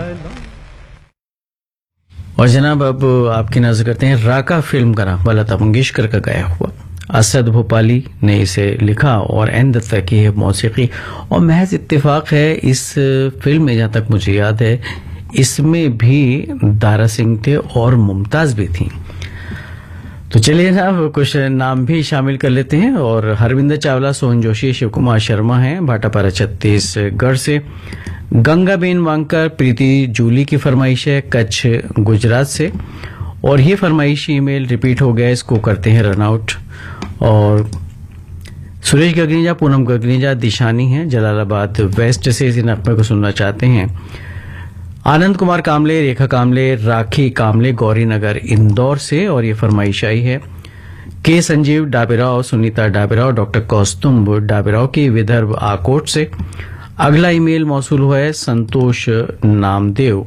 और जनाब अब आपकी नजर करते हैं राका फिल्म का नाम लता मंगेशकर का गाया हुआ। असद भोपाली ने इसे लिखा और एन दत्ता की है मौसीकी। और महज इत्तेफाक है इस फिल्म में, जहां तक मुझे याद है, इसमें भी दारा सिंह थे और मुमताज भी थी। तो चलिए ना कुछ नाम भी शामिल कर लेते हैं। और हरविंदर चावला, सोहन जोशी, शिव कुमार शर्मा हैं भाटापारा छत्तीसगढ़ से। गंगाबेन वांकर, प्रीति जूली की फरमाइश है कच्छ गुजरात से। और ये फरमाइश ईमेल रिपीट हो गया, इसको करते हैं रन आउट। और सुरेश गगनीजा, पूनम गगनीजा दिशानी हैं जलालाबाद वेस्ट से, इस नगमे को सुनना चाहते हैं। आनंद कुमार कामले, रेखा कामले, राखी कामले गौरी नगर इंदौर से। और ये फरमाइश आई है के संजीव डाबेराव, सुनीता डाबेराव, डॉक्टर कौस्तुंभ डाबेराव की विदर्भ आकोट से। अगला ईमेल मौसूल हुआ है संतोष नामदेव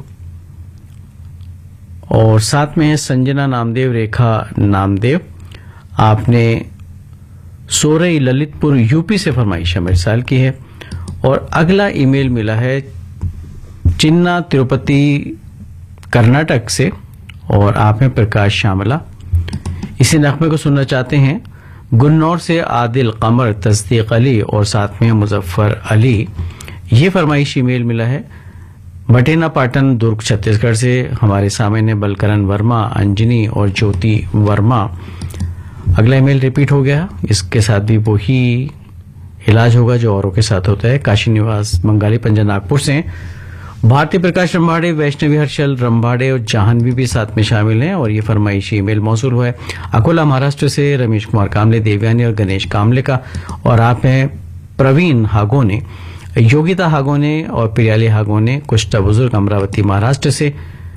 और साथ में है संजना नामदेव, रेखा नामदेव। आपने सोरई ललितपुर यूपी से फरमाइश मिर्साल की है। और अगला ईमेल मिला है चिन्ना तिरुपति कर्नाटक से और आप हैं प्रकाश श्यामला। इसी नगमे को सुनना चाहते हैं गुन्नौर से आदिल कमर, तस्दीक अली और साथ में मुजफ्फर अली। ये फरमाइश ईमेल मिला है बटेना पाटन दुर्ग छत्तीसगढ़ से। हमारे सामने बलकरण वर्मा, अंजनी और ज्योति वर्मा। अगला ईमेल रिपीट हो गया, इसके साथ भी वही इलाज होगा जो औरों के साथ होता है। काशी निवास बंगाली पंजा नागपुर से। भारती प्रकाश रंभाड़े, वैष्णवी हर्षल रंभाड़े और जाह्नवी भी साथ में शामिल हैं। और ये फरमाइशी ईमेल मौसूल हुआ है अकोला महाराष्ट्र से रमेश कुमार कामले, देवयानी और गणेश कामले का। और आप हैं प्रवीण हागोने, योगिता हागोने और प्रियाली हागोने, कुष्टा बुजुर्ग अमरावती महाराष्ट्र से।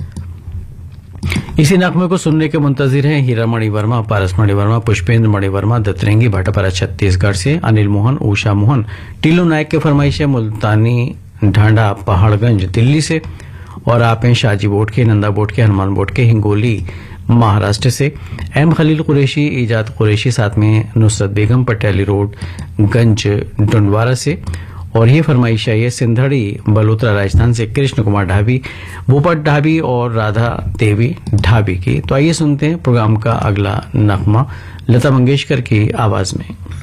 इसी नगमे को सुनने के मुंतजिर हैं हीरामणि वर्मा, पारसमणि वर्मा, पुष्पेंद्र मणि वर्मा, दत्तरेंगी भाटापारा छत्तीसगढ़ से। अनिल मोहन, उषा मोहन, टीलू नायक के फरमाइश है मुल्तानी ढांडा पहाड़गंज दिल्ली से। और आप हैं शाहजी बोटके, नंदा बोटके, हनुमान बोटके, हिंगोली महाराष्ट्र से। एम खलील कुरैशी, इजाद कुरैशी, साथ में नुसरत बेगम, पटेली रोड गंज डुंडवारा से। और ये फरमाइश है सिंधड़ी बलोत्रा राजस्थान से कृष्ण कुमार ढाबी, भूपत ढाबी और राधा देवी ढाबी की। तो आइए सुनते हैं प्रोग्राम का अगला नगमा लता मंगेशकर की आवाज में।